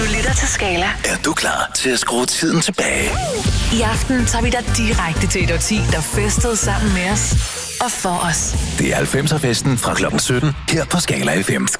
Du lytter til Skala. Er du klar til at skrue tiden tilbage? I aften tager vi dig direkte til et årti, der festede sammen med os og for os. Det er 90'er festen fra kl. 17 her på Skala FM.